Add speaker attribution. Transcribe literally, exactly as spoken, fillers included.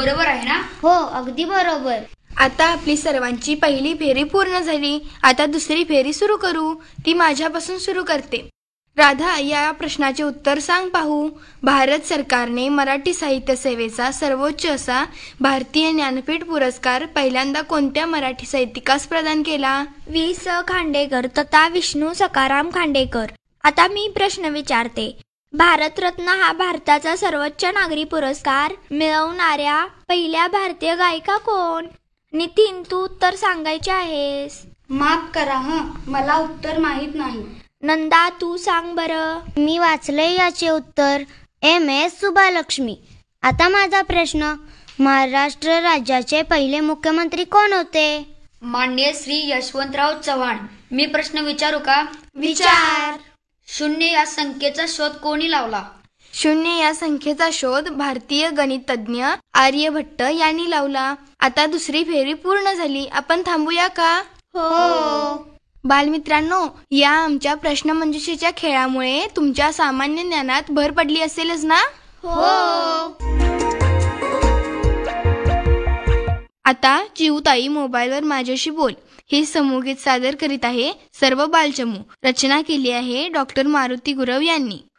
Speaker 1: बरोबर आहे ना?
Speaker 2: हो, अगदी बरोबर.
Speaker 3: आता आपली सर्वांची पहिली फेरी पूर्ण झाली. आता दुसरी फेरी सुरू करू. ती माझ्यापासून सुरू करते. राधा, या प्रश्नाचे उत्तर सांग पाहू. भारत सरकारने मराठी साहित्य सेवेचा सर्वोच्च असा भारतीय ज्ञानपीठ पुरस्कार पहिल्यांदा कोणत्या मराठी साहित्यिकास प्रदान केला?
Speaker 2: वि स खांडेकर तथा विष्णू सखाराम खांडेकर. आता मी प्रश्न विचारते. भारतरत्न हा भारताचा सर्वोच्च नागरी पुरस्कार मिळवणाऱ्या पहिल्या भारतीय गायिका कोण? नितीन, तू उत्तर सांगायचे आहेस.
Speaker 1: माफ करा हं, मला उत्तर माहित नाही.
Speaker 2: नंदा, तू सांग बरं.
Speaker 4: मी वाचले याचे उत्तर एम एस सुब्बालक्ष्मी. आता माझा प्रश्न, महाराष्ट्र राज्याचे पहिले मुख्यमंत्री कोण होते?
Speaker 1: माननीय श्री यशवंतराव चव्हाण. मी प्रश्न विचारू का?
Speaker 3: विचार.
Speaker 1: शून्य या संख्येचा शोध कोणी लावला?
Speaker 3: शून्य या संख्येचा शोध भारतीय गणितज्ञ आर्यभट्ट यांनी लावला. आता दुसरी फेरी पूर्ण झाली. आपण थांबूया का?
Speaker 2: हो.
Speaker 3: बालमित्रांनो, या आमच्या प्रश्नमंजुषेच्या खेळामुळे तुमच्या सामान्य ज्ञानात भर पडली असेलच ना?
Speaker 2: हो.
Speaker 3: आता चिऊताई मोबाईलवर माझ्याशी बोल हे समूहगीत सादर करीत आहे सर्व बालचमू. रचना केली आहे डॉक्टर मारुती गुरव यांनी.